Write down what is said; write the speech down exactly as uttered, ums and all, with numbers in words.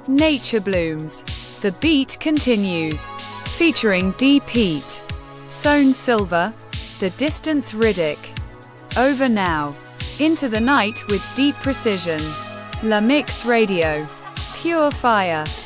Nature Blooms. The Beat continues. Featuring D. Pete. Sown Silver. The Distance Riddick. Over Now. Into the Night with Deep Precision. La Mix Radio. Pure Fire.